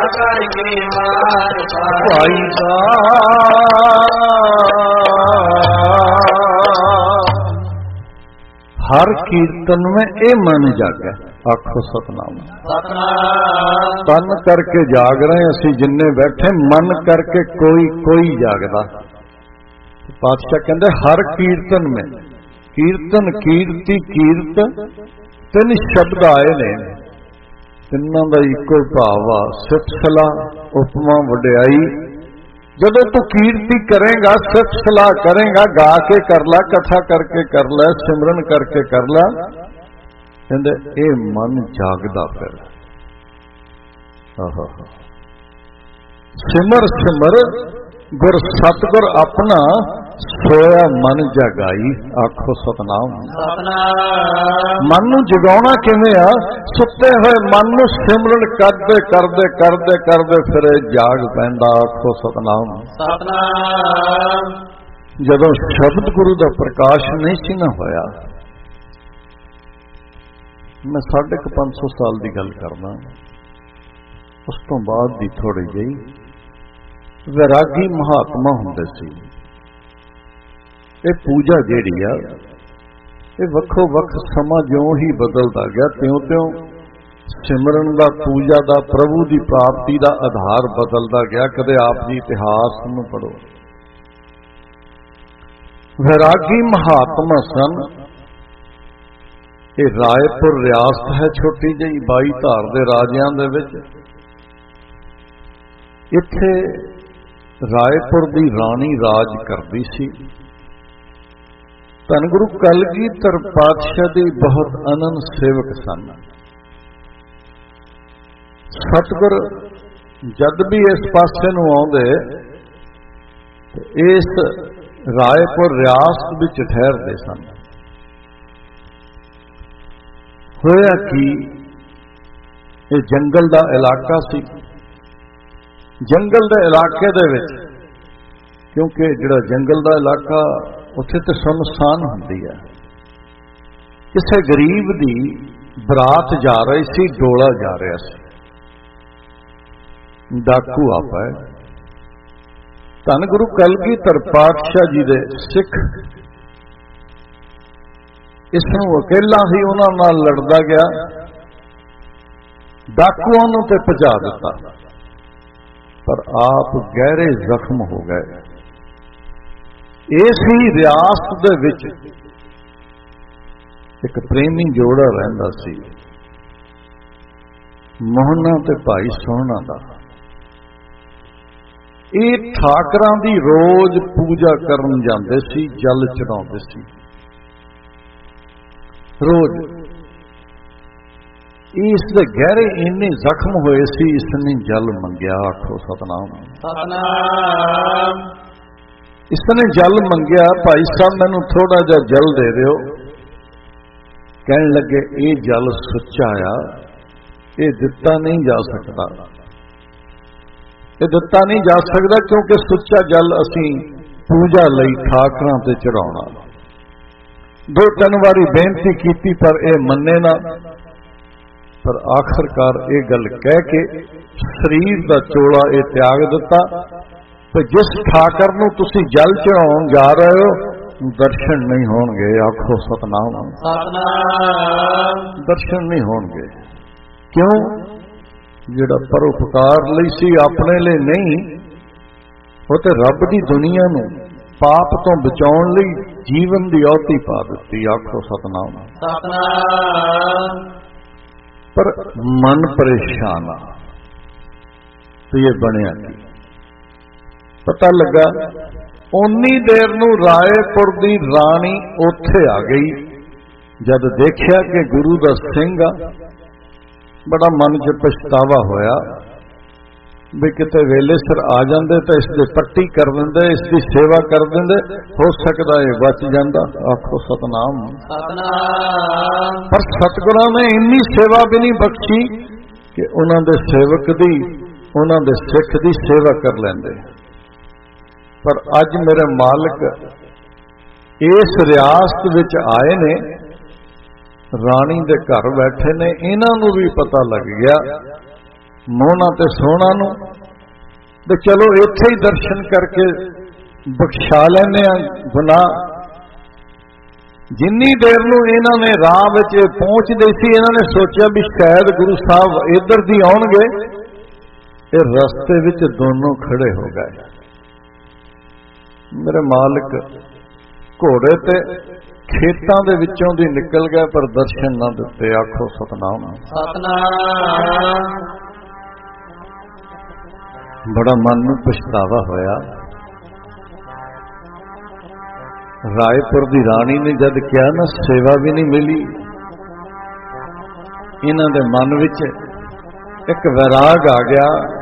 ਕਰਕੇ ਮਾਰ ਭਾਈ ਹਰ ਕੀਰਤਨ में ਇਹ ਮਨ ਜਾਗੈ। ਆਖੋ ਸਤਨਾਮ। ਸਤਨਾਮ ਤਨ ਕਰਕੇ ਜਾਗ ਰਹੇ ਅਸੀਂ ਜਿੰਨੇ ਬੈਠੇ, ਮਨ ਕਰਕੇ ਕੋਈ ਜਾਗਦਾ। ਪਾਤਸ਼ਾਹ ਕਹਿੰਦੇ ਹਰ ਕੀਰਤਨ में, ਕੀਰਤਨ ਕੀਰਤੀ ਕੀਰਤ ਤਿੰਨ ਸ਼ਬਦ ਆਏ ਨੇ, ਤਿੰਨਾਂ ਦਾ ਇੱਕੋ ਭਾਵ ਆ, ਸਿਫਤ ਸਲਾਹ ਉਪਮਾ ਵਡਿਆਈ। ਜਦੋਂ ਤੂੰ ਕੀਰਤੀ ਕਰੇਗਾ, ਸਿਫਤ ਸਲਾਹ ਕਰੇਗਾ, ਗਾ ਕੇ ਕਰ ਲੈ, ਕਥਾ ਕਰਕੇ ਕਰ ਲੈ, ਸਿਮਰਨ ਕਰਕੇ ਕਰ ਲੈ, ਕਹਿੰਦੇ ਇਹ ਮਨ ਜਾਗਦਾ ਫਿਰ। ਆਹਾ ਸਿਮਰ ਸਿਮਰ ਗੁਰ ਸਤਿਗੁਰ ਆਪਣਾ ਸੋਇਆ ਮਨ ਜਗਾਈ। ਆਖੋ ਸਤਨਾਮ। ਸਤਨਾਮ ਮਨ ਨੂੰ ਜਗਾਉਣਾ ਕਿਵੇਂ ਆ? ਸੁੱਤੇ ਹੋਏ ਮਨ ਨੂੰ ਸਿਮਰਨ ਕਰਦੇ ਕਰਦੇ ਕਰਦੇ ਕਰਦੇ ਫਿਰ ਜਾਗ ਪੈਂਦਾ। ਆਖੋ ਸਤਨਾਮ। ਸਤਨਾਮ ਜਦੋਂ ਸ਼ਬਦ ਗੁਰੂ ਦਾ ਪ੍ਰਕਾਸ਼ ਨਹੀਂ ਸੀ ਨਾ ਹੋਇਆ, ਮੈਂ 550 ਸਾਲ ਦੀ ਗੱਲ ਕਰਦਾ, ਉਸ ਤੋਂ ਬਾਅਦ ਦੀ ਥੋੜੀ ਜਿਹੀ, ਵੈਰਾਗੀ ਮਹਾਤਮਾ ਹੁੰਦੇ ਸੀ। ਇਹ ਪੂਜਾ ਜਿਹੜੀ ਆ, ਇਹ ਵੱਖੋ ਵੱਖ ਸਮਾਂ ਜਿਉਂ ਹੀ ਬਦਲਦਾ ਗਿਆ, ਤਿਉਂ ਸਿਮਰਨ ਦਾ, ਪੂਜਾ ਦਾ, ਪ੍ਰਭੂ ਦੀ ਪ੍ਰਾਪਤੀ ਦਾ ਆਧਾਰ ਬਦਲਦਾ ਗਿਆ। ਕਦੇ ਆਪ ਜੀ ਇਤਿਹਾਸ ਨੂੰ ਪੜ੍ਹੋ, ਵੈਰਾਗੀ ਮਹਾਤਮਾ ਸਨ। ਇਹ ਰਾਏਪੁਰ ਰਿਆਸਤ ਹੈ ਛੋਟੀ ਜਿਹੀ, 22 ਧਾਰ ਦੇ ਰਾਜਿਆਂ ਦੇ ਵਿੱਚ। ਇੱਥੇ ਰਾਏਪੁਰ ਦੀ ਰਾਣੀ ਰਾਜ ਕਰਦੀ ਸੀ। ਧੰਨ ਗੁਰੂ ਕਲਗੀਧਰ ਪਾਤਸ਼ਾਹ ਦੇ ਬਹੁਤ ਅਨੰਦ ਸੇਵਕ ਸਨ। ਸਤਿਗੁਰ ਜਦ ਵੀ ਇਸ ਪਾਸੇ ਨੂੰ ਆਉਂਦੇ, ਇਸ ਰਾਏਪੁਰ ਰਿਆਸਤ ਵਿੱਚ ਠਹਿਰਦੇ ਸਨ। ਹੋਇਆ ਕਿ ਇਹ ਜੰਗਲ ਦਾ ਇਲਾਕਾ ਸੀ। ਜੰਗਲ ਦੇ ਇਲਾਕੇ ਦੇ ਵਿੱਚ, ਕਿਉਂਕਿ ਜਿਹੜਾ ਜੰਗਲ ਦਾ ਇਲਾਕਾ, ਉੱਥੇ ਤੇ ਸੁੰਨਸਾਨ ਹੁੰਦੀ ਹੈ। ਕਿਸੇ ਗਰੀਬ ਦੀ ਬਰਾਤ ਜਾ ਰਹੀ ਸੀ, ਡੋਲਾ ਜਾ ਰਿਹਾ ਸੀ, ਡਾਕੂ ਆ ਪਏ। ਧੰਨ ਗੁਰੂ ਕਲਗੀਧਰ ਪਾਤਸ਼ਾਹ ਜੀ ਦੇ ਸਿੱਖ ਇਸ ਨੂੰ ਅਕੇਲਾ ਹੀ ਉਹਨਾਂ ਨਾਲ ਲੜਦਾ ਗਿਆ, ਡਾਕੂਆਂ ਨੂੰ ਤੇ ਭਜਾ ਦਿੱਤਾ, ਪਰ ਆਪ ਗਹਿਰੇ ਜ਼ਖਮ ਹੋ ਗਏ। ਇਸ ਹੀ ਰਿਆਸਤ ਦੇ ਵਿੱਚ ਇੱਕ ਪ੍ਰੇਮੀ ਜੋੜਾ ਰਹਿੰਦਾ ਸੀ, ਮੋਹਨਾ ਤੇ ਭਾਈ ਸੋਹਣਾ ਦਾ। ਇਹ ਠਾਕਰਾਂ ਦੀ ਰੋਜ਼ ਪੂਜਾ ਕਰਨ ਜਾਂਦੇ ਸੀ, ਜਲ ਚੜਾਉਂਦੇ ਸੀ ਰੋਜ਼। ਇਸ ਦੇ ਗਹਿਰੇ ਇੰਨੇ ਜ਼ਖਮ ਹੋਏ ਸੀ, ਇਸ ਨੇ ਜਲ ਮੰਗਿਆ। ਆਖੋ ਸਤਨਾਮ। ਸਤਨਾਮ ਇਸ ਨੇ ਜਲ ਮੰਗਿਆ, ਭਾਈ ਸਾਹਿਬ ਮੈਨੂੰ ਥੋੜਾ ਜਿਹਾ ਜਲ ਦੇ ਦਿਓ। ਕਹਿਣ ਲੱਗੇ ਇਹ ਜਲ ਸੁੱਚਾ ਆ, ਇਹ ਦਿੱਤਾ ਨਹੀਂ ਜਾ ਸਕਦਾ, ਇਹ ਦਿੱਤਾ ਨਹੀਂ ਜਾ ਸਕਦਾ, ਕਿਉਂਕਿ ਸੁੱਚਾ ਜਲ ਅਸੀਂ ਪੂਜਾ ਲਈ ਠਾਕਰਾਂ ਤੇ ਚੜਾਉਣਾ। 2-3 ਵਾਰੀ ਬੇਨਤੀ ਕੀਤੀ ਪਰ ਇਹ ਮੰਨੇ ਨਾ। ਪਰ ਆਖਰਕਾਰ ਇਹ ਗੱਲ ਕਹਿ ਕੇ ਸਰੀਰ ਦਾ ਚੋਲਾ ਇਹ ਤਿਆਗ ਦਿੱਤਾ ਕਿ ਜਿਸ ਠਾਕਰ ਨੂੰ ਤੁਸੀਂ ਜਲ ਚੜਾਉਣ ਜਾ ਰਹੇ ਹੋ, ਦਰਸ਼ਨ ਨਹੀਂ ਹੋਣਗੇ। ਆਖੋ ਸਤਨਾਮ। ਸਤਨਾਮ ਦਰਸ਼ਨ ਨਹੀਂ ਹੋਣਗੇ। ਕਿਉਂ? ਜਿਹੜਾ ਪਰਉਪਕਾਰ ਲਈ ਸੀ, ਆਪਣੇ ਲਈ ਨਹੀਂ। ਉਹ ਤੇ ਰੱਬ ਦੀ ਦੁਨੀਆ ਨੂੰ ਪਾਪ ਤੋਂ ਬਚਾਉਣ ਲਈ ਜੀਵਨ ਦੀ ਆਹੁਤੀ ਪਾ ਦਿੱਤੀ। ਆਖੋ ਸਤਨਾਮ। ਸਤਨਾਮ ਪਰ ਮਨ ਪਰੇਸ਼ਾਨ ਆ, ਤੇ ਇਹ ਬਣਿਆ ਕੀ? ਪਤਾ ਲੱਗਾ ਉਨੀ ਦੇਰ ਨੂੰ ਰਾਏਪੁਰ ਦੀ ਰਾਣੀ ਉੱਥੇ ਆ ਗਈ। ਜਦ ਦੇਖਿਆ ਕਿ ਗੁਰੂ ਦਾ ਸਿੰਘ ਆ, ਬੜਾ ਮਨ 'ਚ ਪਛਤਾਵਾ ਹੋਇਆ ਵੀ ਕਿਤੇ ਵੇਲੇ ਸਿਰ ਆ ਜਾਂਦੇ ਤਾਂ ਇਸ ਦੇ ਪੱਟੀ ਕਰ ਦਿੰਦੇ, ਇਸ ਦੀ ਸੇਵਾ ਕਰ ਦਿੰਦੇ, ਹੋ ਸਕਦਾ ਇਹ ਬਚ ਜਾਂਦਾ। ਆਖੋ ਸਤਨਾਮ। ਸਤਨਾਮ ਪਰ ਸਤਿਗੁਰਾਂ ਨੇ ਇੰਨੀ ਸੇਵਾ ਵੀ ਨਹੀਂ ਬਖਸ਼ੀ ਕਿ ਉਹਨਾਂ ਦੇ ਸੇਵਕ ਦੀ, ਉਹਨਾਂ ਦੇ ਸਿੱਖ ਦੀ ਸੇਵਾ ਕਰ ਲੈਂਦੇ। ਪਰ ਅੱਜ ਮੇਰੇ ਮਾਲਕ ਇਸ ਰਿਆਸਤ ਵਿੱਚ ਆਏ ਨੇ, ਰਾਣੀ ਦੇ ਘਰ ਬੈਠੇ ਨੇ, ਇਹਨਾਂ ਨੂੰ ਵੀ ਪਤਾ ਲੱਗ ਗਿਆ ਮੋਹਣਾ ਤੇ ਸੋਹਣਾ ਨੂੰ, ਤੇ ਚਲੋ ਇੱਥੇ ਹੀ ਦਰਸ਼ਨ ਕਰਕੇ ਬਖਸ਼ਾ ਲੈਂਦੇ ਆ ਗੁਨਾਹ। ਜਿੰਨੀ ਦੇਰ ਨੂੰ ਇਹਨਾਂ ਨੇ ਰਾਹ ਵਿੱਚ ਪਹੁੰਚਦੇ ਸੀ, ਇਹਨਾਂ ਨੇ ਸੋਚਿਆ ਵੀ ਸ਼ਾਇਦ ਗੁਰੂ ਸਾਹਿਬ ਇੱਧਰ ਦੀ ਆਉਣਗੇ। ਇਹ ਰਸਤੇ ਵਿੱਚ ਦੋਨੋਂ ਖੜੇ ਹੋ ਗਏ। ਮੇਰੇ ਮਾਲਕ ਘੋੜੇ ਤੇ ਖੇਤਾਂ ਦੇ ਵਿੱਚੋਂ ਦੀ ਨਿਕਲ ਗਏ, ਪਰ ਦਰਸ਼ਨ ਨਾ ਦਿੱਤੇ। ਆਖੋ ਸਤਨਾਮ ਸਤਨਾਮ। ਬੜਾ ਮਨ ਨੂੰ ਪਛਤਾਵਾ ਹੋਇਆ। ਰਾਏਪੁਰ ਦੀ ਰਾਣੀ ਨੇ ਜਦ ਕਿਹਾ ਨਾ, ਸੇਵਾ ਵੀ ਨਹੀਂ ਮਿਲੀ। ਇਹਨਾਂ ਦੇ ਮਨ ਵਿੱਚ ਇੱਕ ਵੈਰਾਗ ਆ ਗਿਆ